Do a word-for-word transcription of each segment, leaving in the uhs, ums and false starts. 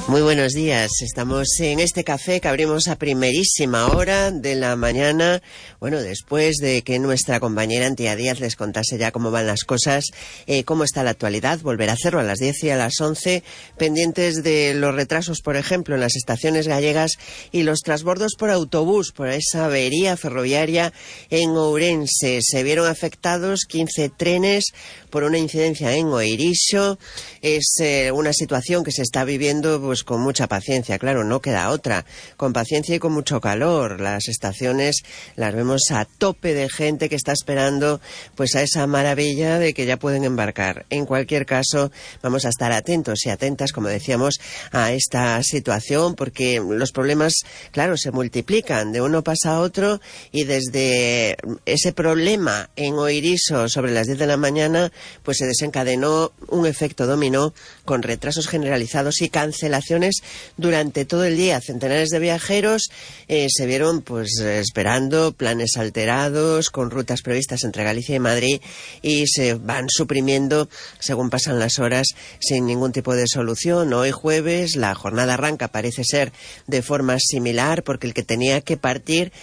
Muy buenos días, estamos en este café que abrimos a primerísima hora de la mañana, bueno, después de que nuestra compañera Antía Díaz les contase ya cómo van las cosas, eh, cómo está la actualidad. Volverá a hacerlo a las diez y a las once, pendientes de los retrasos, por ejemplo, en las estaciones gallegas y los transbordos por autobús, por esa avería ferroviaria en Ourense. Se vieron afectados quince trenes por una incidencia en Oirixo. Es eh, una situación que se está viviendo pues con mucha paciencia, claro, no queda otra, con paciencia y con mucho calor. Las estaciones las vemos a tope de gente que está esperando pues a esa maravilla de que ya pueden embarcar. En cualquier caso, vamos a estar atentos y atentas, como decíamos, a esta situación, porque los problemas, claro, se multiplican, de uno pasa a otro, y desde ese problema en Oirixo sobre las diez de la mañana, pues se desencadenó un efecto dominó con retrasos generalizados y cancelaciones durante todo el día. Centenares de viajeros eh, se vieron pues esperando, planes alterados, con rutas previstas entre Galicia y Madrid, y se van suprimiendo según pasan las horas sin ningún tipo de solución. Hoy jueves la jornada arranca, parece ser de forma similar, porque el que tenía que partir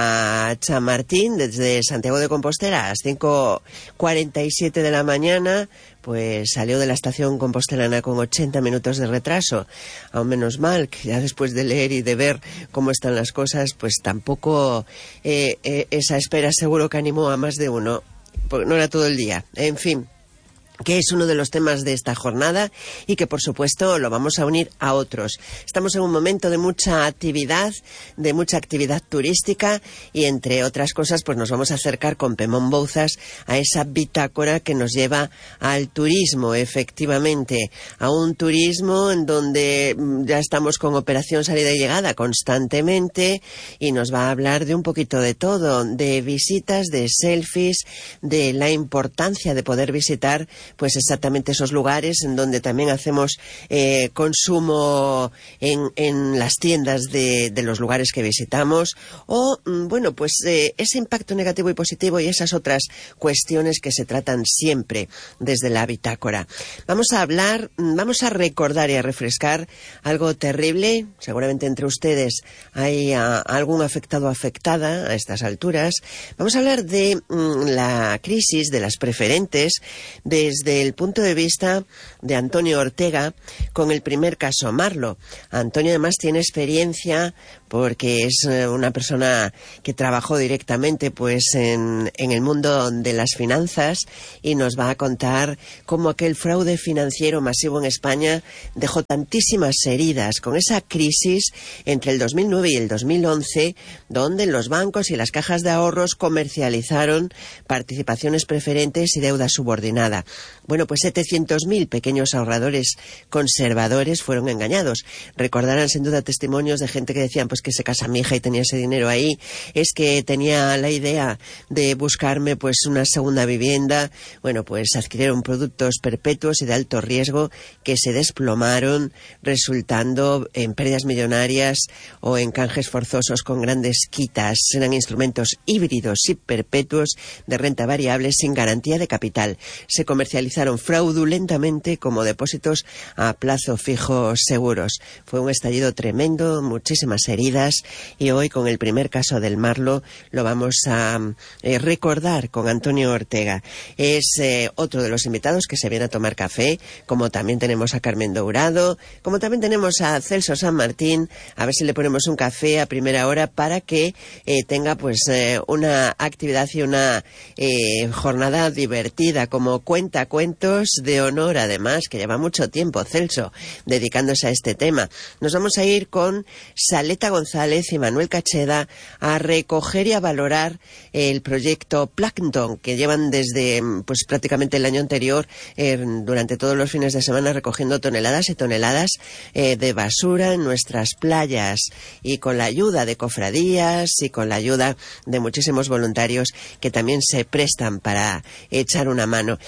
a Chamartín desde Santiago de Compostela a las cinco cuarenta y siete de la mañana, pues salió de la estación compostelana con ochenta minutos de retraso. Aún menos mal que ya después de leer y de ver cómo están las cosas, pues tampoco eh, eh, esa espera seguro que animó a más de uno, porque no era todo el día. En fin, que es uno de los temas de esta jornada y que por supuesto lo vamos a unir a otros. Estamos en un momento de mucha actividad, de mucha actividad turística, y entre otras cosas pues nos vamos a acercar con Pemón Bouzas a esa bitácora que nos lleva al turismo, efectivamente, a un turismo en donde ya estamos con operación salida y llegada constantemente, y nos va a hablar de un poquito de todo, de visitas, de selfies, de la importancia de poder visitar pues exactamente esos lugares en donde también hacemos eh, consumo en, en las tiendas de, de los lugares que visitamos, o bueno, pues eh, ese impacto negativo y positivo y esas otras cuestiones que se tratan siempre desde la bitácora. Vamos a hablar, vamos a recordar y a refrescar algo terrible. Seguramente entre ustedes hay a, algún afectado o afectada a estas alturas. Vamos a hablar de mm, la crisis de las preferentes desde el punto de vista de Antonio Ortega, con el primer caso Marlo. Antonio además tiene experiencia porque es una persona que trabajó directamente pues en, en el mundo de las finanzas, y nos va a contar cómo aquel fraude financiero masivo en España dejó tantísimas heridas, con esa crisis entre el dos mil nueve y el dos mil once, donde los bancos y las cajas de ahorros comercializaron participaciones preferentes y deuda subordinada. Bueno, pues setecientos mil pequeños ahorradores conservadores fueron engañados. Recordarán sin duda testimonios de gente que decían pues que se casa mi hija y tenía ese dinero ahí, es que tenía la idea de buscarme pues una segunda vivienda. Bueno, pues adquirieron productos perpetuos y de alto riesgo que se desplomaron, resultando en pérdidas millonarias o en canjes forzosos con grandes quitas. Eran instrumentos híbridos y perpetuos de renta variable sin garantía de capital. Se comercializaron fraudulentamente como depósitos a plazo fijo seguros. Fue un estallido tremendo, muchísimas heridas, y hoy con el primer caso del Marlo lo vamos a eh, recordar con Antonio Ortega. Es eh, otro de los invitados que se viene a tomar café, como también tenemos a Carmen Dourado, como también tenemos a Celso San Martín. A ver si le ponemos un café a primera hora para que eh, tenga pues eh, una actividad y una eh, jornada divertida, como cuenta cuentos de honor, además, que lleva mucho tiempo Celso dedicándose a este tema. Nos vamos a ir con Saleta González y Manuel Cacheda a recoger y a valorar el proyecto Plankton, que llevan desde pues prácticamente el año anterior eh, durante todos los fines de semana recogiendo toneladas y toneladas eh, de basura en nuestras playas, y con la ayuda de cofradías y con la ayuda de muchísimos voluntarios que también se prestan para echar una mano. Y luego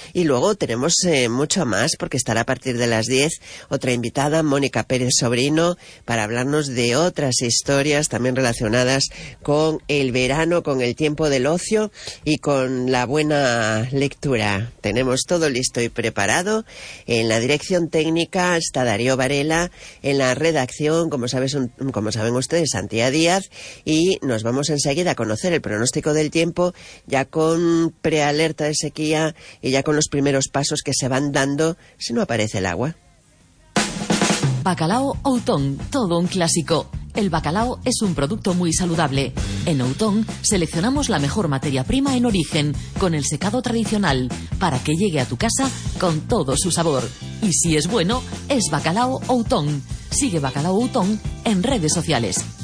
luego tenemos eh, mucho más, porque estará a partir de las diez otra invitada, Mónica Pérez Sobrino, para hablarnos de otras historias también relacionadas con el verano, con el tiempo del ocio y con la buena lectura. Tenemos todo listo y preparado. En la dirección técnica está Darío Varela, en la redacción, como, sabes, un, como saben ustedes, Antía Díaz, y nos vamos enseguida a conocer el pronóstico del tiempo, ya con prealerta de sequía y ya con los primeros pasos que se van dando si no aparece el agua. Bacalao Outón, todo un clásico. El bacalao es un producto muy saludable. En Outón seleccionamos la mejor materia prima en origen, con el secado tradicional, para que llegue a tu casa con todo su sabor. Y si es bueno, es Bacalao Outón. Sigue Bacalao Outón en redes sociales.